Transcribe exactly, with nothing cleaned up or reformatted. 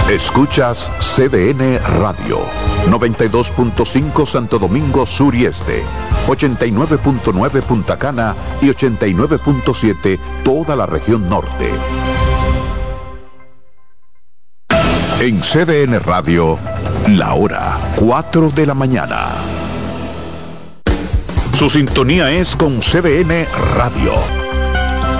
Escuchas C D N Radio, noventa y dos punto cinco Santo Domingo Sur y Este, ochenta y nueve punto nueve Punta Cana y ochenta y nueve punto siete toda la región norte. En C D N Radio, la hora cuatro de la mañana. Su sintonía es con C D N Radio.